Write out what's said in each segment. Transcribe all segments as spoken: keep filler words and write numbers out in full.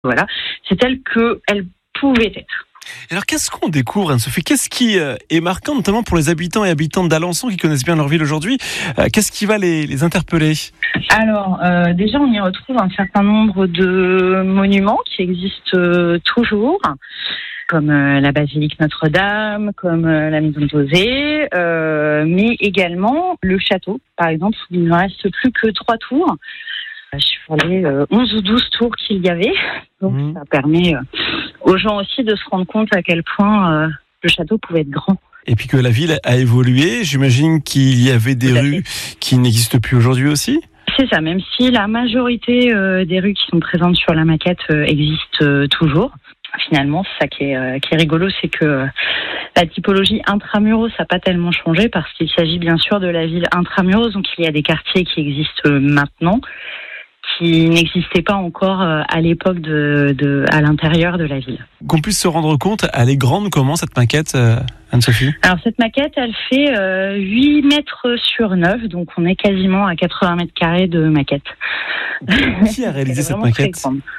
Voilà, c'est telle qu'elle pouvait être. Alors qu'est-ce qu'on découvre, Anne-Sophie ? Qu'est-ce qui est marquant, notamment pour les habitants et habitantes d'Alençon qui connaissent bien leur ville aujourd'hui ? Qu'est-ce qui va les, les interpeller ? Alors, euh, déjà, on y retrouve un certain nombre de monuments qui existent euh, toujours, comme euh, la basilique Notre-Dame, comme euh, la maison de José, euh, mais également le château, par exemple, où il ne reste plus que trois tours. Sur les euh, onze ou douze tours qu'il y avait. Donc, mmh. ça permet euh, aux gens aussi de se rendre compte à quel point euh, le château pouvait être grand. Et puis que la ville a évolué. J'imagine qu'il y avait des rues qui n'existent plus aujourd'hui aussi ? C'est ça, même si la majorité euh, des rues qui sont présentes sur la maquette euh, existent euh, toujours. Finalement, c'est ça qui est, euh, qui est rigolo, c'est que euh, la typologie intramuros n'a pas tellement changé parce qu'il s'agit bien sûr de la ville intramuros. Donc, il y a des quartiers qui existent euh, maintenant, qui n'existait pas encore à l'époque de, de, à l'intérieur de la ville. Qu'on puisse se rendre compte, elle est grande comment cette maquette, euh, Anne-Sophie ? Alors cette maquette, elle fait euh, huit mètres sur neuf, donc on est quasiment à quatre-vingts mètres carrés de maquette. Qui a réalisé cette maquette ?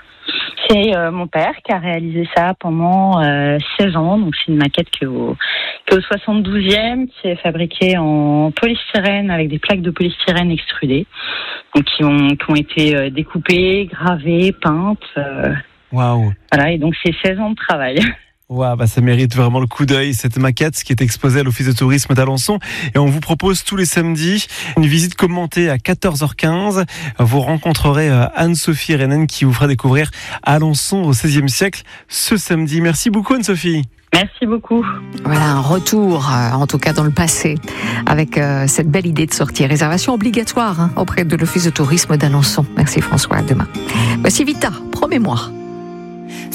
C'est euh, mon père qui a réalisé ça pendant euh, seize ans. Donc c'est une maquette qui est au, qui est au soixante-douzième, qui est fabriquée en polystyrène avec des plaques de polystyrène extrudées, donc qui ont qui ont été euh, découpées, gravées, peintes. Euh, Waouh. Voilà, et donc c'est seize ans de travail. Wow, bah ça mérite vraiment le coup d'œil, cette maquette qui est exposée à l'Office de tourisme d'Alençon. Et on vous propose tous les samedis une visite commentée à quatorze heures quinze. Vous rencontrerez Anne-Sophie Rennen qui vous fera découvrir Alençon au seizième siècle ce samedi. Merci beaucoup Anne-Sophie. Merci beaucoup. Voilà un retour, euh, en tout cas dans le passé, avec euh, cette belle idée de sortie. Réservation obligatoire hein, auprès de l'Office de tourisme d'Alençon. Merci François, à demain. Voici Vita, promets-moi.